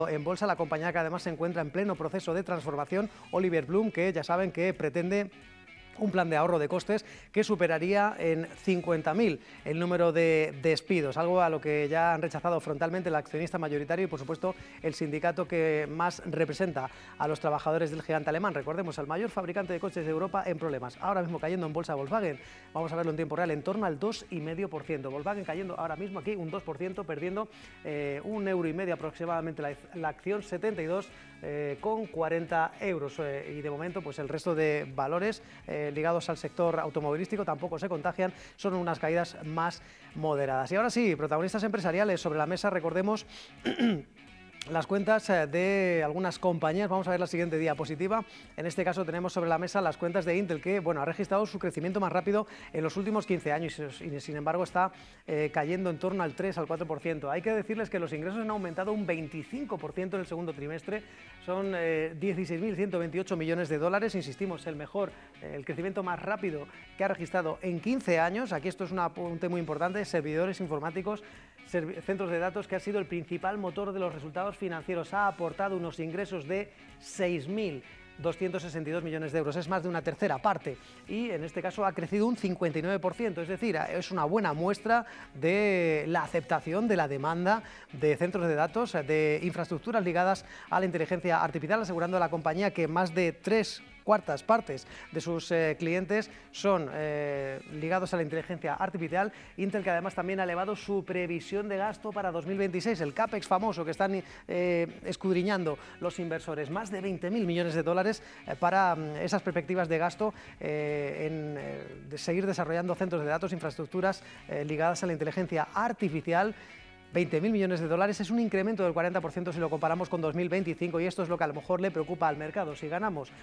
En bolsa, la compañía que además se encuentra en pleno proceso de transformación, Oliver Blume, que ya saben que pretende un plan de ahorro de costes que superaría en 50.000 el número de despidos, algo a lo que ya han rechazado frontalmente el accionista mayoritario y, por supuesto, el sindicato que más representa a los trabajadores del gigante alemán. Recordemos, el mayor fabricante de coches de Europa en problemas. Ahora mismo cayendo en bolsa Volkswagen, vamos a verlo en tiempo real, en torno al 2,5%. Volkswagen cayendo ahora mismo aquí un 2%, perdiendo €1,5 aproximadamente la acción, 72,40 euros. Y de momento, pues el resto de valores ligados al sector automovilístico tampoco se contagian, son unas caídas más moderadas. Y ahora sí, protagonistas empresariales sobre la mesa, recordemos las cuentas de algunas compañías. Vamos a ver la siguiente diapositiva. En este caso tenemos sobre la mesa las cuentas de Intel, que ha registrado su crecimiento más rápido en los últimos 15 años y sin embargo está cayendo en torno al 3 al 4%. Hay que decirles que los ingresos han aumentado un 25% en el segundo trimestre, son 16.128 millones de dólares, insistimos, el crecimiento más rápido que ha registrado en 15 años. Aquí esto es un apunte muy importante: servidores informáticos, centros de datos, que ha sido el principal motor de los resultados financieros. Ha aportado unos ingresos de 6.262 millones de euros, es más de una tercera parte, y en este caso ha crecido un 59%, es decir, es una buena muestra de la aceptación de la demanda de centros de datos, de infraestructuras ligadas a la inteligencia artificial, asegurando a la compañía que más de 3/4 partes de sus clientes son ligados a la inteligencia artificial. Intel, que además también ha elevado su previsión de gasto para 2026, el CAPEX famoso que están escudriñando los inversores, más de 20.000 millones de dólares para esas perspectivas de gasto de seguir desarrollando centros de datos, infraestructuras ligadas a la inteligencia artificial. 20.000 millones de dólares es un incremento del 40% si lo comparamos con 2025, y esto es lo que a lo mejor le preocupa al mercado. Si ganamos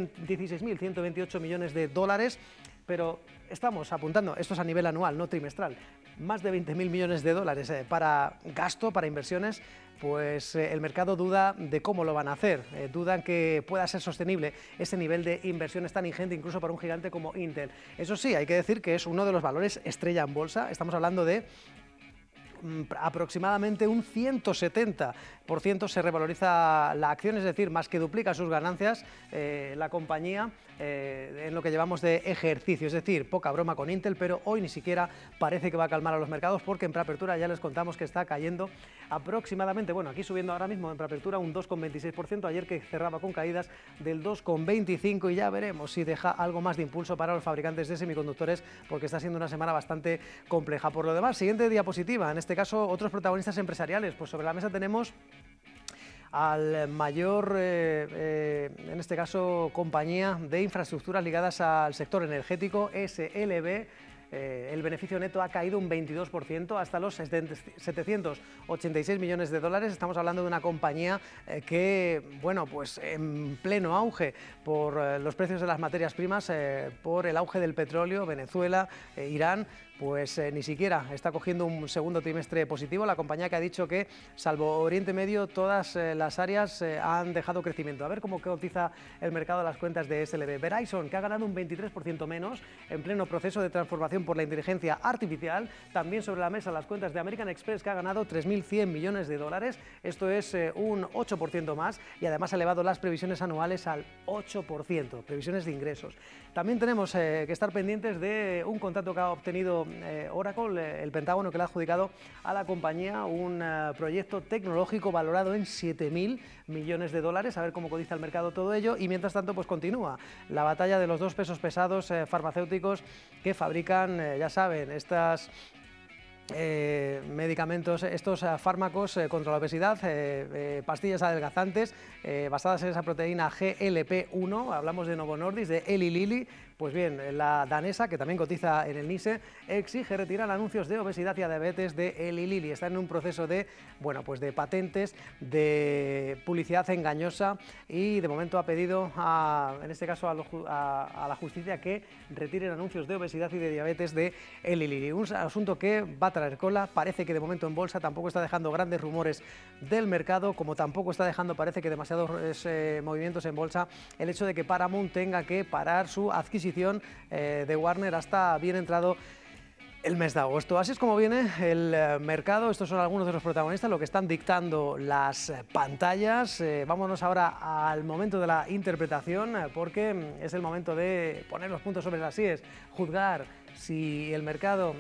16.128 millones de dólares, pero estamos apuntando, esto es a nivel anual, no trimestral, más de 20.000 millones de dólares para gasto, para inversiones, pues el mercado duda de cómo lo van a hacer, dudan que pueda ser sostenible ese nivel de inversiones tan ingente incluso para un gigante como Intel. Eso sí, hay que decir que es uno de los valores estrella en bolsa. Estamos hablando de aproximadamente un 170% se revaloriza la acción, es decir, más que duplica sus ganancias la compañía en lo que llevamos de ejercicio. Es decir, poca broma con Intel, pero hoy ni siquiera parece que va a calmar a los mercados, porque en preapertura ya les contamos que está cayendo aproximadamente, aquí subiendo ahora mismo en preapertura un 2,26%, ayer que cerraba con caídas del 2,25%, y ya veremos si deja algo más de impulso para los fabricantes de semiconductores, porque está siendo una semana bastante compleja. Por lo demás, siguiente diapositiva, en este caso otros protagonistas empresariales. Pues sobre la mesa tenemos al mayor, en este caso, compañía de infraestructuras ligadas al sector energético, SLB. El beneficio neto ha caído un 22% hasta los 786 millones de dólares. Estamos hablando de una compañía que, pues en pleno auge por los precios de las materias primas, por el auge del petróleo, Venezuela, Irán, pues ni siquiera está cogiendo un segundo trimestre positivo. La compañía que ha dicho que, salvo Oriente Medio, todas las áreas han dejado crecimiento. A ver cómo cotiza el mercado las cuentas de SLB. Verizon, que ha ganado un 23% menos en pleno proceso de transformación por la inteligencia artificial. También sobre la mesa las cuentas de American Express, que ha ganado 3.100 millones de dólares. Esto es un 8% más, y además ha elevado las previsiones anuales al 8%, previsiones de ingresos. También tenemos que estar pendientes de un contrato que ha obtenido Oracle, el Pentágono, que le ha adjudicado a la compañía un proyecto tecnológico valorado en 7.000 millones de dólares, a ver cómo cotiza el mercado todo ello. Y mientras tanto, pues continúa la batalla de los dos pesos pesados farmacéuticos que fabrican, ya saben, estas medicamentos, estos fármacos contra la obesidad, pastillas adelgazantes basadas en esa proteína GLP-1, hablamos de Novo Nordisk, de Eli Lilly. Pues bien, la danesa, que también cotiza en el NYSE, exige retirar anuncios de obesidad y diabetes de Eli Lilly. Está en un proceso de, de patentes, de publicidad engañosa, y de momento ha pedido, en este caso a la justicia, que retiren anuncios de obesidad y de diabetes de Eli Lilly. Un asunto que va a traer cola. Parece que de momento en bolsa tampoco está dejando grandes rumores del mercado, como tampoco está dejando, parece que, demasiados movimientos en bolsa el hecho de que Paramount tenga que parar su adquisición de Warner hasta bien entrado el mes de agosto. Así es como viene el mercado. Estos son algunos de los protagonistas, lo que están dictando las pantallas. Vámonos ahora al momento de la interpretación, porque es el momento de poner los puntos sobre las íes, juzgar si el mercado